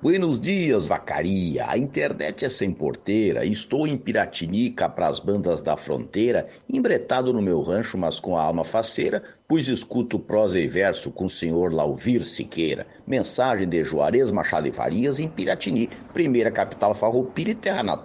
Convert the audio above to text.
Buenos dias, vacaria. A internet é sem porteira. Estou em Piratinica, pras bandas da fronteira, embretado no meu rancho, mas com a alma faceira, pois escuto prosa e verso com o senhor Lauvir Siqueira. Mensagem de Juarez Machado e Farias em Piratini, primeira capital farroupilha e terra natal